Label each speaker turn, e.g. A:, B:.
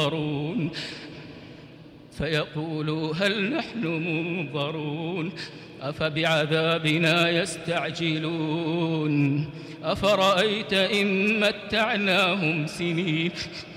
A: فيقولوا هل نحن منظرون أفبعذابنا يستعجلون أفرأيت إن متعناهم سنين